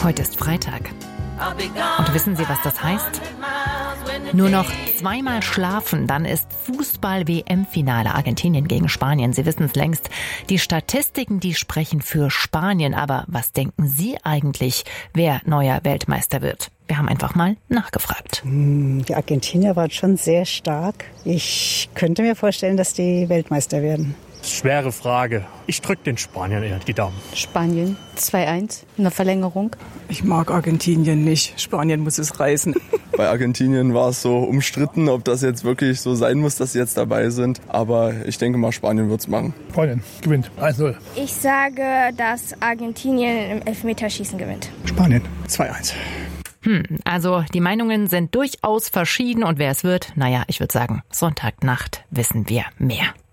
Heute ist Freitag. Und wissen Sie, was das heißt? Nur noch zweimal schlafen, dann ist Fußball-WM-Finale Argentinien gegen Spanien. Sie wissen es längst. Die Statistiken, die sprechen für Spanien. Aber was denken Sie eigentlich, wer neuer Weltmeister wird? Wir haben einfach mal nachgefragt. Die Argentinier waren schon sehr stark. Ich könnte mir vorstellen, dass die Weltmeister werden. Schwere Frage. Ich drücke den Spaniern eher die Daumen. Spanien 2-1 in der Verlängerung. Ich mag Argentinien nicht. Spanien muss es reißen. Bei Argentinien war es so umstritten, ob das jetzt wirklich so sein muss, dass sie jetzt dabei sind. Aber ich denke mal, Spanien wird es machen. Spanien gewinnt 1-0. Ich sage, dass Argentinien im Elfmeterschießen gewinnt. Spanien 2-1. Also die Meinungen sind durchaus verschieden und wer es wird, naja, ich würde sagen, Sonntagnacht wissen wir mehr.